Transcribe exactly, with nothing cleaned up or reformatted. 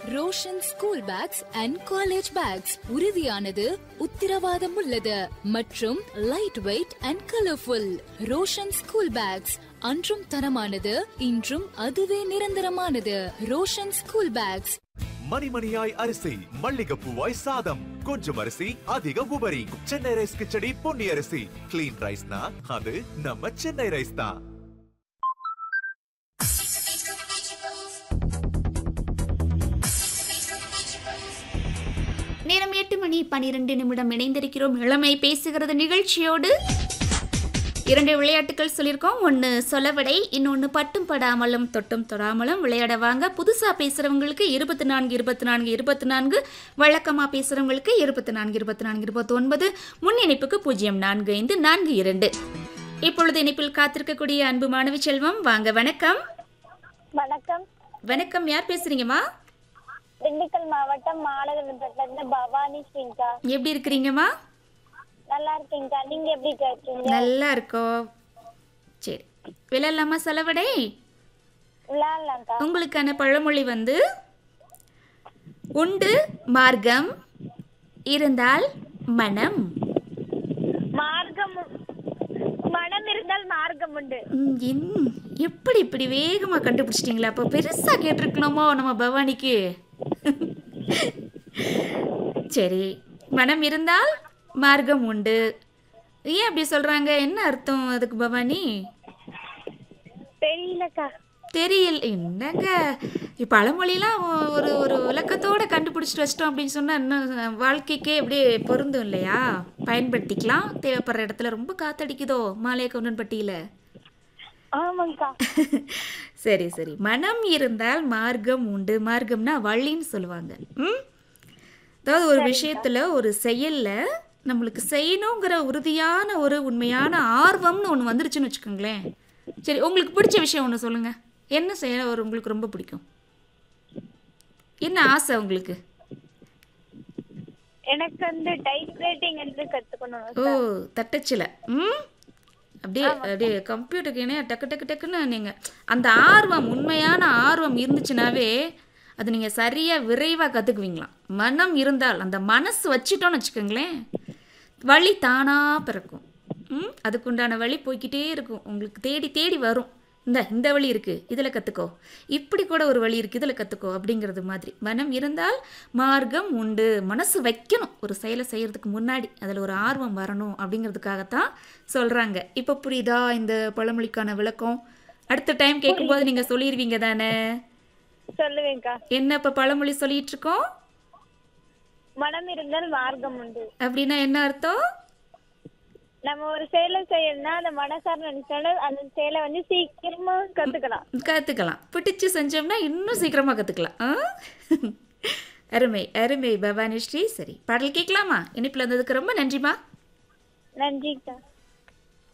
Roshan school packs and college bags உறுதியானது, உத்தரவாதம் உள்ளது மற்றும் light weight and colourful. Roshan school packs அன்றும் தரமானது, இன்றும் அதுவே நிரந்தரமானது. Roshan school packs. மணிமணியாய் அரிசி, மல்லிகைப்பூவாய் சாதம், கொஞ்சம் அரிசி அதிக உபரி. சென்னை ரைஸ் கிச்சடி பொன்னி அரிசி. கிளீன் ரைஸ்னா அது நம்ம சென்னை ரைஸ் தான். நேரம் எட்டு மணி பனிரெண்டு நிமிடம் இணைந்திருக்கிறோம் இளமை பேசுகிறது நிகழ்ச்சியோடு. இரண்டு விளையாட்டுகள் சொல்லியிருக்கோம். ஒன்று சொலவடை, இன்னொன்று பட்டும் படாமலும் தொட்டும் தொடாமலும் விளையாட வாங்க. புதுசாக பேசுகிறவங்களுக்கு இருபத்தி நான்கு இருபத்தி நான்கு இருபத்தி நான்கு, வழக்கமாக பேசுகிறவங்களுக்கு இருபத்தி நான்கு இருபத்தி நான்கு இருபத்தி ஒன்பது, முன் இணைப்புக்கு பூஜ்ஜியம் நான்கு ஐந்து நான்கு இரண்டு. இப்பொழுது இணைப்பில் காத்திருக்கக்கூடிய அன்பு மாணவி செல்வம், வாங்க. வணக்கம். வணக்கம். வணக்கம், யார் பேசுறீங்கம்மா? திண்டுக்கல் மாவட்டம் மாநகரத்துல பவானி ஸ்ரீங்கா. எப்படி இருக்கிறீங்கம்மா? நல்லா இருக்கீங்கக்கா, நீங்க எப்படி இருக்கீங்க? நல்லா இருக்கோம். சரி, விளையாடலாமா சொலவடை? விளையாடலாம்க்கா. உங்களுக்கான பழமொழி வந்து, உண்டு மார்க்கம், இருந்தால் மனம். மார்க்கம், மனம் இருந்தால் மார்க்கம் உண்டு. எப்படி இப்படி வேகமா கண்டுபிடிச்சிட்டீங்களா? அப்போ பெருசா கேட்டிருக்கணுமோ நம்ம பவானிக்கு. சரி, மனம் இருந்தால் மார்க்கம் உண்டு. ஏன் அப்படி சொல்றாங்க? என்ன அர்த்தம் அதுக்கு பவானி? தெரியலக்கா. தெரியல. என்னங்க பழமொழிலாம் ஒரு ஒரு விளக்கத்தோட கண்டுபிடிச்சிட்டு வச்சிட்டோம் அப்படின்னு சொன்னா இன்னும் வாழ்க்கைக்கே அப்படியே பொருந்தும் இல்லையா? பயன்படுத்திக்கலாம் தேவைப்படுற இடத்துல. ரொம்ப காத்தடிக்குதோ மாலையக்கவுண்டன்பட்டியில? ஆமாங்கக்கா. சரி சரி, மனம் இருந்தால் மார்க்கம் உண்டு. மார்க்கம்னா வழின்னு சொல்லுவாங்க. ம், அதாவது ஒரு விஷயத்துல ஒரு செயல்ல நம்மளுக்கு செய்யணுங்கிற உறுதியான ஒரு உண்மையான ஆர்வம்னு ஒன்று வந்துருச்சுன்னு வச்சுக்கோங்களேன். சரி, உங்களுக்கு பிடிச்ச விஷயம் ஒன்று சொல்லுங்க. என்ன செய்ய ஒரு உங்களுக்கு ரொம்ப பிடிக்கும்? என்ன ஆசை உங்களுக்கு? எனக்கு வந்து டைப் ரைட்டிங் என்று கத்துக்கணும். ஓ, தட்டச்சில. ம், அப்படியே அப்படியே கம்ப்யூட்டருக்கு இணையா டக்கு டக்கு டக்குன்னு நீங்கள் அந்த ஆர்வம், உண்மையான ஆர்வம் இருந்துச்சுனாவே அது நீங்கள் சரியாக விரைவாக கற்றுக்குவீங்களாம். மனம் இருந்தால், அந்த மனசு வச்சிட்டோன்னு வச்சுக்கோங்களேன், வழி தானாக பிறக்கும். ம், அதுக்குண்டான வழி போய்கிட்டே இருக்கும், உங்களுக்கு தேடி தேடி வரும். இந்த இந்த வழி இருக்குது, இதில் கற்றுக்கோ, இப்படி கூட ஒரு வழி இருக்குது, இதில் கற்றுக்கோ அப்படிங்கிறது மாதிரி. மனம் இருந்தால் மார்க்கம் உண்டு. மனசு வைக்கணும் ஒரு செயலை செய்கிறதுக்கு முன்னாடி, அதில் ஒரு ஆர்வம் வரணும் அப்படிங்கிறதுக்காகத்தான் சொல்கிறாங்க. இப்போ புரியுதா இந்த பழமொழிக்கான விளக்கம்? அடுத்த டைம் கேட்கும்போது நீங்கள் சொல்லிடுவீங்க தானே? சொல்லுவேங்கக்கா. என்ன இப்போ பழமொழி சொல்லிட்டு இருக்கோம்? மனம் இருந்தால் மார்க்கம் உண்டு. அப்படின்னா என்ன அர்த்தம்? நம்ம ஒரு செயலை செய்யணும்னா அந்த மனசார நினைச்சாலும் அந்த செயலை வந்து சீக்கிரமா கத்துக்கலாம். கற்றுக்கலாம். பிடிச்சு செஞ்சோம்னா இன்னும் சீக்கிரமாக கற்றுக்கலாம். அருமை அருமை பவானிஸ்ரீ. சரி, பாடல் கேட்கலாமா? இனிப்பில் வந்ததுக்கு ரொம்ப நன்றிமா. நன்றிக்கா.